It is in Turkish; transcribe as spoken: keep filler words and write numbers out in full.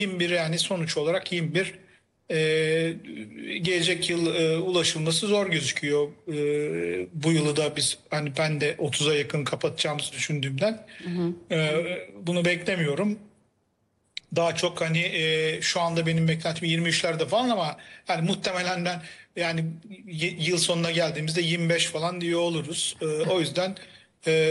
yirmi bir yani sonuç olarak yirmi bir e, gelecek yıl e, ulaşılması zor gözüküyor. E, bu yılı da biz hani ben de otuza yakın kapatacağımızı düşündüğümden Hı hı. e, bunu beklemiyorum. Daha çok hani e, şu anda benim beklentim yirmi üçlerde falan ama yani muhtemelen ben yani y- yıl sonuna geldiğimizde yirmi beş falan diye oluruz. E, o yüzden e,